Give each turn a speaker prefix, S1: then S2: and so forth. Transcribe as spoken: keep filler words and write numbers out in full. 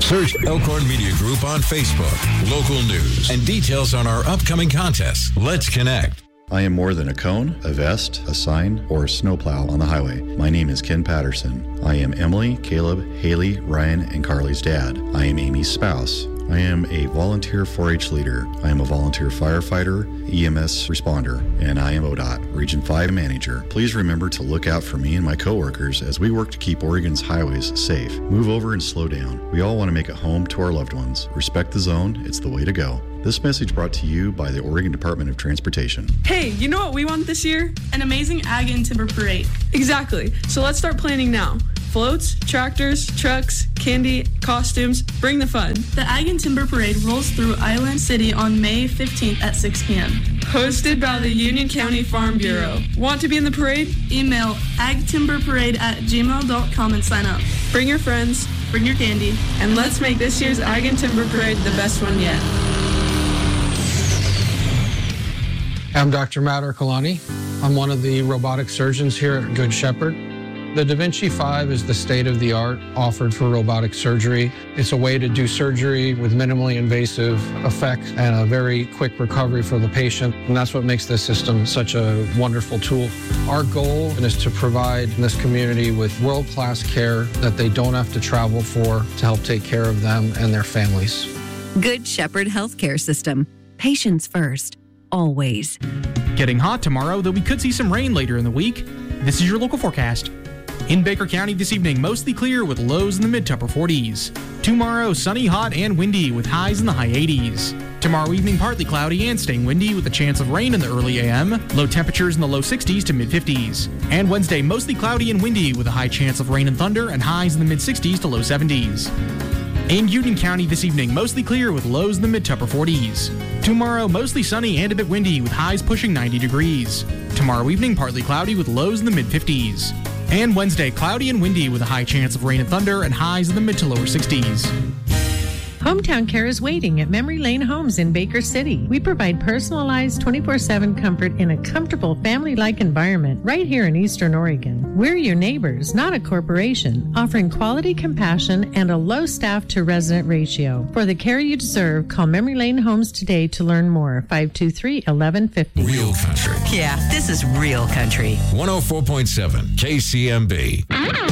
S1: Search Elkhorn Media Group on Facebook, local news, and details on our upcoming contests. Let's connect.
S2: I am more than a cone, a vest, a sign, or a snowplow on the highway. My name is Ken Patterson. I am Emily, Caleb, Haley, Ryan, and Carly's dad. I am Amy's spouse. I am a volunteer four H leader. I am a volunteer firefighter, E M S responder, and I am O D O T, Region five manager. Please remember to look out for me and my coworkers as we work to keep Oregon's highways safe. Move over and slow down. We all want to make it home to our loved ones. Respect the zone. It's the way to go. This message brought to you by the Oregon Department of Transportation.
S3: Hey, you know what we want this year?
S4: An amazing Ag and Timber Parade.
S3: Exactly. So let's start planning now. Floats, tractors, trucks, candy, costumes, bring the fun.
S4: The Ag and Timber Parade rolls through Island City on May fifteenth at six p.m.
S3: Hosted by the Union County Farm Bureau. Want to be in the parade?
S4: Email agtimberparade at gmail dot com and sign up.
S3: Bring your friends,
S4: bring your candy,
S3: and let's make this year's Ag and Timber Parade the best one yet.
S5: I'm Doctor Matt Ercolani. I'm one of the robotic surgeons here at Good Shepherd. The Da Vinci five is the state-of-the-art offered for robotic surgery. It's a way to do surgery with minimally invasive effects and a very quick recovery for the patient, and that's what makes this system such a wonderful tool. Our goal is to provide this community with world-class care that they don't have to travel for to help take care of them and their families.
S6: Good Shepherd Healthcare System. Patients first. Always.
S7: Getting hot tomorrow, though we could see some rain later in the week. This is your local forecast. In Baker County this evening, mostly clear with lows in the mid-to upper forties. Tomorrow, sunny, hot, and windy with highs in the high eighties. Tomorrow evening, partly cloudy and staying windy with a chance of rain in the early a m. Low temperatures in the low sixties to mid-fifties. And Wednesday, mostly cloudy and windy with a high chance of rain and thunder and highs in the mid-sixties to low seventies. In Union County this evening, mostly clear with lows in the mid-to upper forties. Tomorrow, mostly sunny and a bit windy with highs pushing ninety degrees. Tomorrow evening, partly cloudy with lows in the mid-fifties. And Wednesday, cloudy and windy with a high chance of rain and thunder and highs in the mid to lower sixties.
S8: Hometown Care is waiting at Memory Lane Homes in Baker City. We provide personalized twenty-four seven comfort in a comfortable family-like environment right here in Eastern Oregon. We're your neighbors, not a corporation, offering quality compassion and a low staff to resident ratio. For the care you deserve, call Memory Lane Homes today to learn more. five two three, one one five zero.
S1: Real country.
S9: Yeah, this is real country.
S1: one oh four point seven K C M B.